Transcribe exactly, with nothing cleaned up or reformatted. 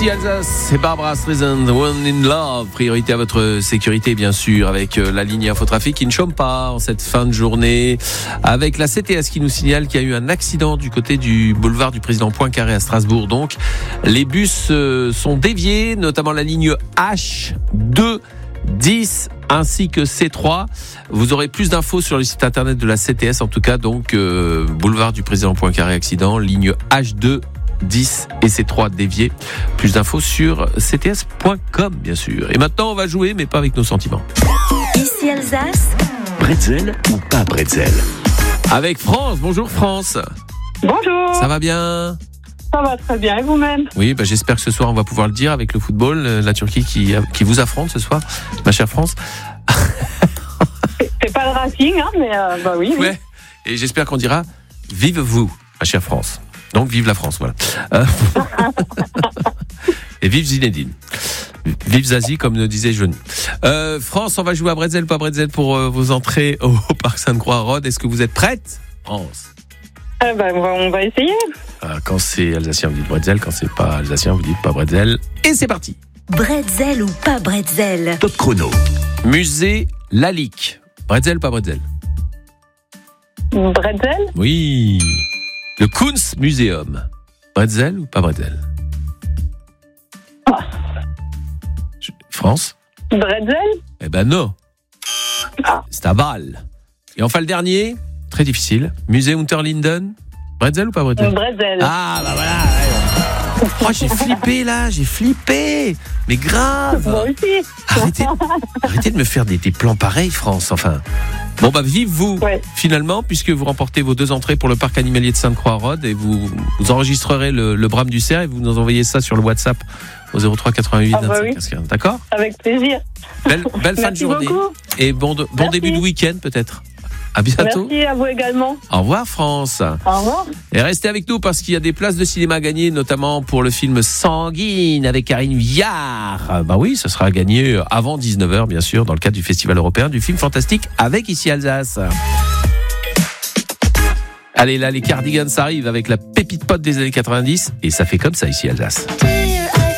Ici Alsace, c'est Barbara Streisand, One in Love. Priorité à votre sécurité, bien sûr, avec la ligne infotrafic qui ne chôme pas en cette fin de journée. Avec la C T S qui nous signale qu'il y a eu un accident du côté du boulevard du Président Poincaré à Strasbourg. Donc, les bus sont déviés, notamment la ligne H deux, dix ainsi que C trois. Vous aurez plus d'infos sur le site internet de la C T S. En tout cas, donc, euh, boulevard du Président Poincaré accident, ligne H deux, dix et C trois déviés. Plus d'infos sur c t s point com, bien sûr. Et maintenant, on va jouer, mais pas avec nos sentiments. Ici Alsace. Bretzel ou pas bretzel? Avec France. Bonjour France. Bonjour. Ça va bien? Ça va très bien, et vous-même? Oui, bah, j'espère que ce soir, on va pouvoir le dire avec le football. La Turquie qui, qui vous affronte ce soir, ma chère France. C'est, c'est pas le Racing, hein, mais euh, bah oui. Ouais. Et j'espère qu'on dira vive vous, ma chère France. Donc, vive la France, voilà. Euh... Et vive Zinedine. Vive Zazie, comme le disait Johnny. Euh, France, on va jouer à Bretzel, pas Bretzel pour euh, vos entrées au, au Parc Sainte-Croix à Rhodes. Est-ce que vous êtes prête, France? Eh ben, on va, on va essayer. euh, Quand c'est alsacien, vous dites Bretzel. Quand c'est pas alsacien, vous dites pas Bretzel. Et c'est parti. Bretzel ou pas Bretzel? Top chrono. Musée Lalique. Bretzel, pas Bretzel? Bretzel? Oui. Le Kunstmuseum. Bretzel ou pas Bretzel? Ah. France? Bretzel? Eh ben non. Ah. C'est à Bâle. Et enfin le dernier, très difficile. Musée Unterlinden. Bretzel ou pas Bretzel? Bretzel. Ah bah voilà. Ouais. Oh, j'ai flippé là, j'ai flippé. Mais grave. Moi aussi. Arrêtez, arrêtez de me faire des, des plans pareils, France. Enfin. Bon bah vive vous, ouais. Finalement, puisque vous remportez vos deux entrées pour le parc animalier de Sainte-Croix-à-Rhodes et vous, vous enregistrerez le, le brame du cerf et vous nous envoyez ça sur le WhatsApp au zéro trois quatre-vingt-huit ah bah vingt-cinq oui. quinze quinze. D'accord? Avec plaisir. Belle, belle fin de Merci journée beaucoup. et bon, de, bon début de week-end peut-être. À bientôt. Merci à vous également. Au revoir France. Au revoir. Et restez avec nous parce qu'il y a des places de cinéma à gagner, notamment pour le film Sanguine avec Karine Viard. Bah oui, ce sera gagné avant dix-neuf heures, bien sûr, dans le cadre du Festival européen du film fantastique avec Ici Alsace. Allez, là, les Cardigans arrivent avec la pépite pote des années quatre-vingt-dix et ça fait comme ça Ici Alsace.